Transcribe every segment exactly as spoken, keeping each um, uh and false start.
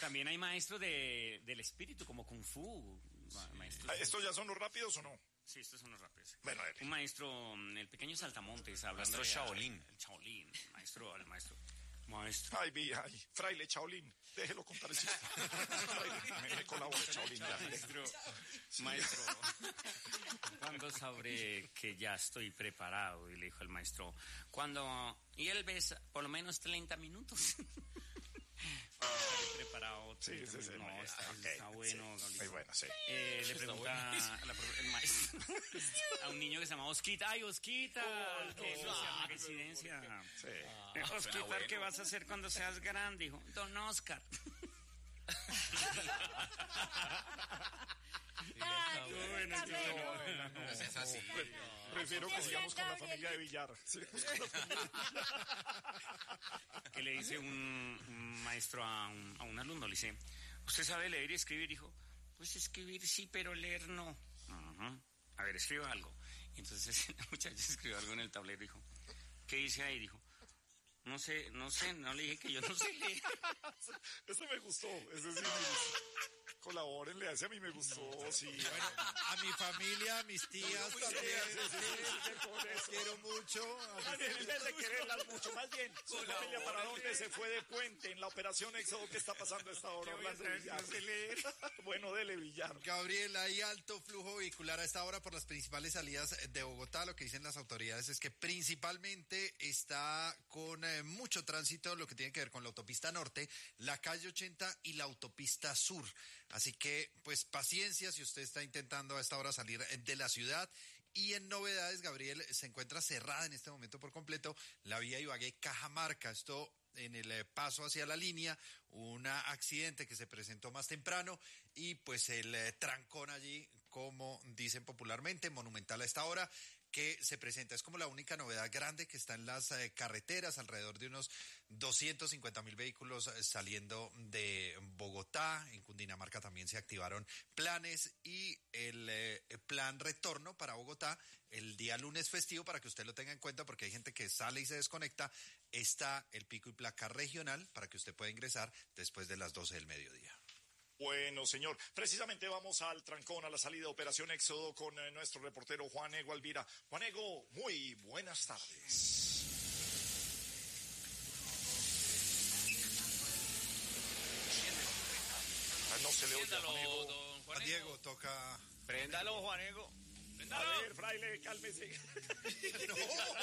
también hay maestros de, del espíritu, como Kung Fu. Maestros de... ¿Estos ya son los rápidos o no? Sí, estos son los rápidos. Bueno, dale. Un maestro, el pequeño saltamontes, hablando maestro de... Shaolin. El Shaolin, maestro, el maestro. Maestro. Ay, vi, ay, fraile Shaolin, déjelo contar el chiste. Me, me colabore Shaolin. Ya. Maestro, maestro, ¿cuándo sabré que ya estoy preparado? Y le dijo el maestro, cuando... Y él ves por lo menos treinta minutos. Preparado. Sí, sí, sí. No, muy, está, okay, está bueno. Sí, muy bueno, sí. Eh, le pregunta a la, el maestro a un niño que se llama Osquita. ¡Ay, Osquita! Oh, ¿Qué no, no, coincidencia? Sí. Ah, Osquita, bueno. ¿Qué vas a hacer cuando seas grande? Dijo, Don Oscar. Ay, no, bueno, está bueno. No, no, es así. No. Prefiero que sigamos con la familia de Villar. Sigamos con la familia de Villar. Que le dice un, un maestro a un, a un alumno, le dice, ¿usted sabe leer y escribir? Dijo, pues escribir sí, pero leer no. Uh-huh. A ver, escriba algo. Y entonces el muchacho escribió algo en el tablero, dijo, ¿qué dice ahí? Dijo, no sé, no sé, no le dije que yo no sé leer. Ese me gustó, ese sí. Colabórenle, ese a mí me gustó, sí. Bueno, a mi familia, a mis tías Sí, también. sí, sí, sí, sí, por Les eso. quiero mucho. Más bien, en vez de quererlas mucho, más bien, su familia para dónde se fue de puente en la operación Éxodo, ¿qué está pasando a esta hora? voy a Orlando hacer? Villar. No sé leer. Bueno, dele Villar. Gabriel, hay alto flujo vehicular a esta hora por las principales salidas de Bogotá. Lo que dicen las autoridades es que principalmente está con eh, mucho tránsito lo que tiene que ver con la autopista norte, la calle ochenta y la autopista sur. Así que, pues, paciencia si usted está intentando a esta hora salir de la ciudad. Y en novedades, Gabriel, se encuentra cerrada en este momento por completo la vía Ibagué-Cajamarca. Esto en el eh, paso hacia la línea, un accidente que se presentó más temprano y pues el eh, trancón allí, como dicen popularmente, monumental a esta hora, que se presenta. Es como la única novedad grande que está en las eh, carreteras, alrededor de unos doscientos cincuenta mil vehículos eh, saliendo de Bogotá. En Cundinamarca también se activaron planes y el eh, plan retorno para Bogotá el día lunes festivo, para que usted lo tenga en cuenta, porque hay gente que sale y se desconecta. Está el pico y placa regional para que usted pueda ingresar después de las doce del mediodía. Bueno, señor, precisamente vamos al trancón, a la salida de Operación Éxodo con eh, nuestro reportero Juan Ego Alvira. Juan Ego, muy buenas tardes. Ah, no se le oye a Juan Ego. Don Juan Juan Diego, toca... Préndalo, Juan Ego. A ver, fraile, cálmese. No,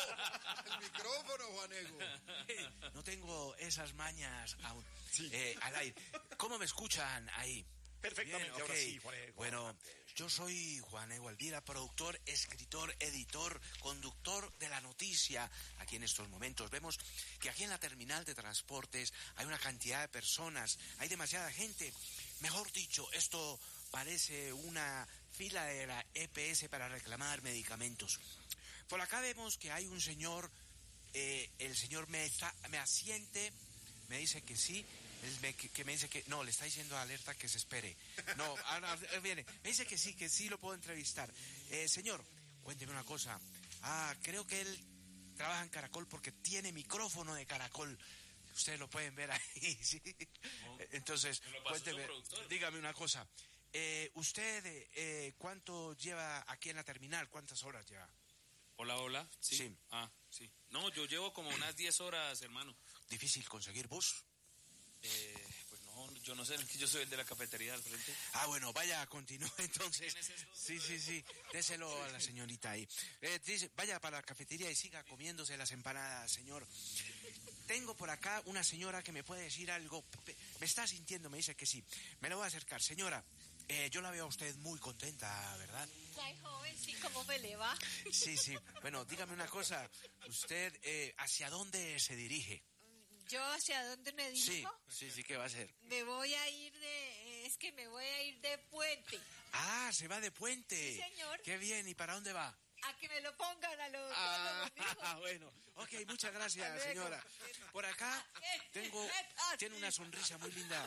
el micrófono, Juan Ego. No tengo esas mañas aún. Sí. Eh, al aire. ¿Cómo me escuchan ahí? Perfectamente, Bien, ahora ok. sí, Juan Ego. Bueno, yo soy Juan Ego Alvira, productor, escritor, editor, conductor de la noticia. Aquí en estos momentos vemos que aquí en la terminal de transportes hay una cantidad de personas, hay demasiada gente. Mejor dicho, esto parece una fila de la E P S para reclamar medicamentos. Por acá vemos que hay un señor, eh, el señor me, está, me asiente, me dice que sí, él me, que, que me dice que no, le está diciendo alerta que se espere. No, ahora viene, me dice que sí, que sí lo puedo entrevistar. Eh, señor, cuénteme una cosa. Ah, creo que él trabaja en Caracol porque tiene micrófono de Caracol. Ustedes lo pueden ver ahí, ¿sí? Entonces, cuénteme, dígame una cosa. Eh, ¿Usted eh, cuánto lleva aquí en la terminal? ¿Cuántas horas lleva? Hola, hola. Sí. Sí. Ah, sí. No, yo llevo como unas diez horas, hermano. ¿Difícil conseguir bus? Eh, pues no, yo no sé, es que yo soy el de la cafetería al frente. Ah, bueno, vaya, continúe entonces. ¿Tienes eso? Sí, sí, sí, déselo a la señorita ahí. Eh, dice, vaya para la cafetería y siga comiéndose las empanadas, señor. Tengo por acá una señora que me puede decir algo. Me está sintiendo, me dice que sí. Me lo voy a acercar. Señora, eh, yo la veo a usted muy contenta, ¿verdad? Ay, joven, sí, ¿cómo me le va? Sí, sí. Bueno, dígame una cosa. ¿Usted eh, hacia dónde se dirige? ¿Yo hacia dónde me Sí, dirijo? sí, sí, ¿qué va a hacer? Me voy a ir de... Es que me voy a ir de puente. Ah, se va de puente. Sí, señor. Qué bien, ¿y para dónde va? A que me lo pongan a los... Ah, a los bueno. Ok, muchas gracias, Hasta luego. señora. Por acá tengo... Tiene una sonrisa muy linda.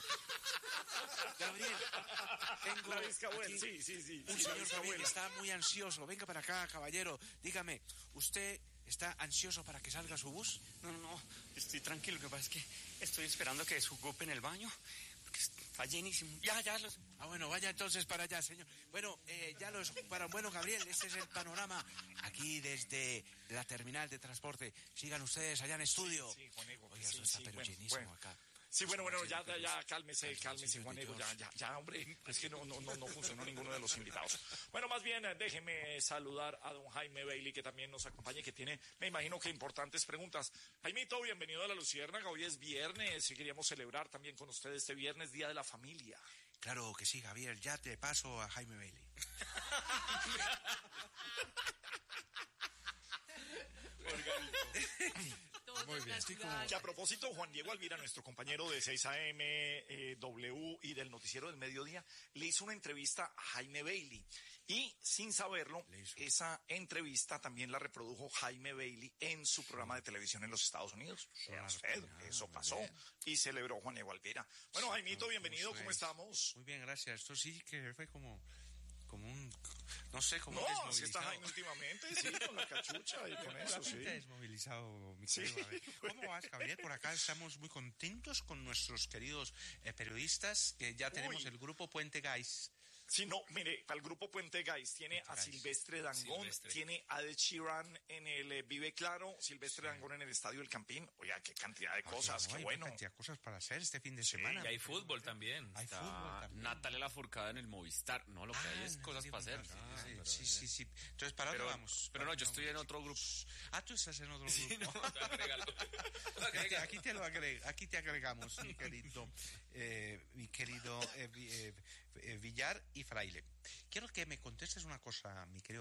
Gabriel, tengo La Vizcabuel, aquí sí, sí, sí. un sí, señor la también que Vizcabuela. está muy ansioso. Venga para acá, caballero. Dígame, ¿usted está ansioso para que salga su bus? No, no, no, estoy tranquilo, lo que pasa es que estoy esperando que desocupen el baño, porque está llenísimo. Ya, ya los... Ah, bueno, vaya entonces para allá, señor. Bueno, eh, ya los para bueno, Gabriel, este es el panorama aquí desde la terminal de transporte. Sigan ustedes allá en estudio. Sí, Juanego. Oiga, Sí, eso está sí, pero bueno, llenísimo bueno. acá. Sí, bueno, bueno, ya, Pero ya, es- cálmese, Ay, cálmese, sí, Juanego, Dios. ya, ya, ya, hombre, es que no, no, no, no funcionó ninguno de los invitados. Bueno, más bien, eh, déjeme saludar a don Jaime Bailey, que también nos acompaña y que tiene, me imagino que importantes preguntas. Jaimito, bienvenido a La Luciérnaga, hoy es viernes y queríamos celebrar también con ustedes este viernes, Día de la Familia. Claro que sí, Gabriel, ya te paso a Jaime Bailey. Muy bien. Estoy como... Que a propósito, Juan Diego Alvira, nuestro compañero de seis A M, eh, W y del Noticiero del Mediodía, le hizo una entrevista a Jaime Bailey. Y sin saberlo, Le hizo. esa entrevista también la reprodujo Jaime Bailey en su programa de televisión en los Estados Unidos. Vea usted, eso pasó. Y celebró Juan Diego Alvira. Bueno, Jaimito, bienvenido, ¿cómo estamos? Muy bien, gracias. Esto sí que fue como, como un, no sé, como No, un así está desmovilizado. Jaime últimamente, sí, con la cachucha y con eso, sí. Completamente desmovilizado, mi Sí. querido Gabriel. ¿Cómo vas, Gabriel? Por acá estamos muy contentos con nuestros queridos eh, periodistas, que ya tenemos Uy. el grupo Puente Guys. Sí, no, mire, para el grupo Puente Guys tiene a Guys. Silvestre Dangond, Silvestre. tiene a Ed Sheeran en el eh, Vive Claro, Silvestre Dangond en el Estadio El Campín. Oiga, qué cantidad de cosas, Oye, qué hay bueno. una cantidad de cosas para hacer este fin de semana. Y hay fútbol también. Hay Está fútbol también. Natalia Lafourcade en el Movistar. No, lo que hay es Ah, cosas sí, para hacer. ah, Sí, pero, sí, sí, sí. Entonces, ¿para Pero, dónde vamos? pero no, ¿Para yo dónde estoy en vamos? otro grupo. Ah, tú estás en otro Sí, grupo. no, agrégalo. Aquí, aquí te lo agreg- aquí te agregamos, mi querido, eh, mi querido eh, Vi- eh, eh, Villar y Fraile. Quiero que me contestes una cosa, mi querido